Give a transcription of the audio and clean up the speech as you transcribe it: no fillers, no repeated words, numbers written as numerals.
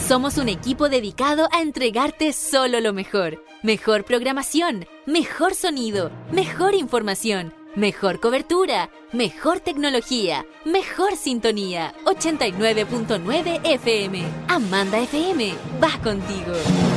Somos un equipo dedicado a entregarte solo lo mejor. Mejor programación, mejor sonido, mejor información, mejor cobertura, mejor tecnología, mejor sintonía. 89.9 FM. Amanda FM va contigo.